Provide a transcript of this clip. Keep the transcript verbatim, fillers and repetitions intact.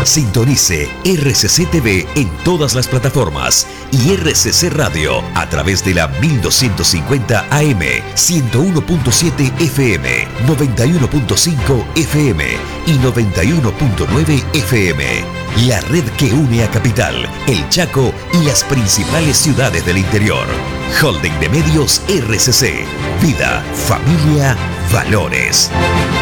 Sintonice R C C T V en todas las plataformas y R C C Radio a través de la mil doscientos cincuenta A M, ciento uno punto siete F M, noventa y uno punto cinco F M y noventa y uno punto nueve F M. La red que une a Capital, El Chaco y las principales ciudades del interior. Holding de Medios R C C. Vida, familia, valores.